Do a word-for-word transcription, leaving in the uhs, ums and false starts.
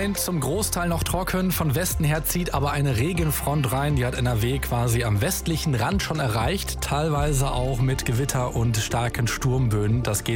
Moment zum Großteil noch trocken. Von Westen her zieht aber eine Regenfront rein. Die hat N R W quasi am westlichen Rand schon erreicht. Teilweise auch mit Gewitter und starken Sturmböen. Das geht